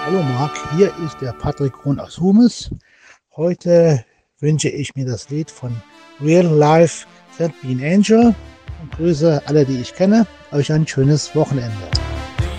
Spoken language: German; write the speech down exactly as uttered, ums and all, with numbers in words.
Hallo Marc, hier ist der Patrick Kron aus Humes. Heute wünsche ich mir das Lied von Real Life Send Me an Angel und grüße alle, die ich kenne. Euch ein schönes Wochenende.